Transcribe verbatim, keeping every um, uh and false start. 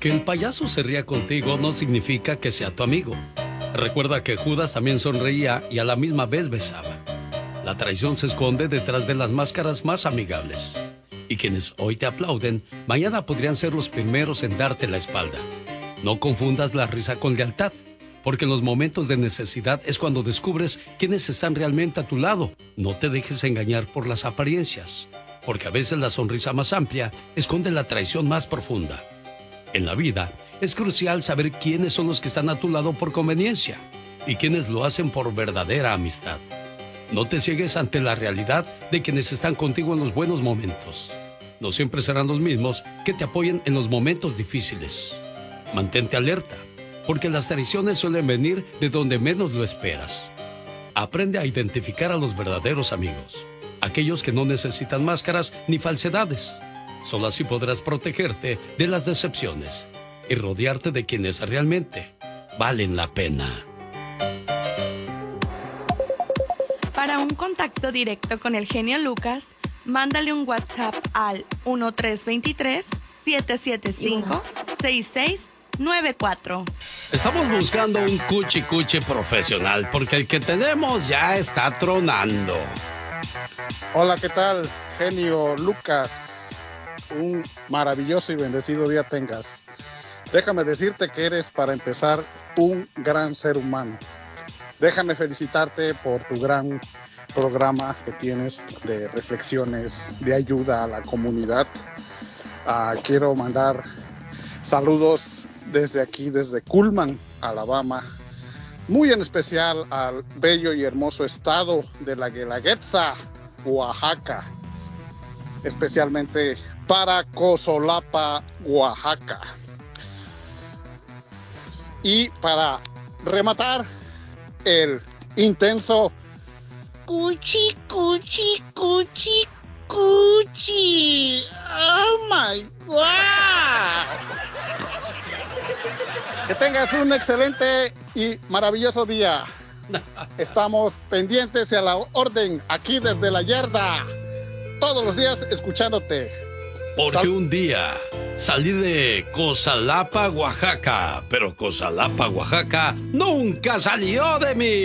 Que el payaso se ría contigo no significa que sea tu amigo. Recuerda que Judas también sonreía y a la misma vez besaba. La traición se esconde detrás de las máscaras más amigables. Y quienes hoy te aplauden, mañana podrían ser los primeros en darte la espalda. No confundas la risa con lealtad, porque en los momentos de necesidad es cuando descubres quiénes están realmente a tu lado. No te dejes engañar por las apariencias, porque a veces la sonrisa más amplia esconde la traición más profunda. En la vida, es crucial saber quiénes son los que están a tu lado por conveniencia y quiénes lo hacen por verdadera amistad. No te ciegues ante la realidad de quienes están contigo en los buenos momentos. No siempre serán los mismos que te apoyen en los momentos difíciles. Mantente alerta, porque las traiciones suelen venir de donde menos lo esperas. Aprende a identificar a los verdaderos amigos, aquellos que no necesitan máscaras ni falsedades. Solo así podrás protegerte de las decepciones y rodearte de quienes realmente valen la pena. Para un contacto directo con el genio Lucas, mándale un WhatsApp al uno tres dos tres, siete siete cinco, seis seis nueve cuatro. Estamos buscando un cuchi cuchi profesional porque el que tenemos ya está tronando. Hola, ¿qué tal? Genio Lucas. Un maravilloso y bendecido día tengas. Déjame decirte que eres, para empezar, un gran ser humano. Déjame felicitarte por tu gran programa que tienes de reflexiones, de ayuda a la comunidad. Uh, quiero mandar saludos desde aquí, desde Cullman, Alabama. Muy en especial al bello y hermoso estado de la Guelaguetza, Oaxaca. Especialmente para Cosolapa, Oaxaca. Y para rematar, el intenso cuchi, cuchi, cuchi, cuchi. Oh my God. Que tengas un excelente y maravilloso día. Estamos pendientes y a la orden aquí desde la yarda. Todos los días escuchándote. Porque Sal- un día salí de Cosalapa, Oaxaca, pero Cosalapa, Oaxaca nunca salió de mí.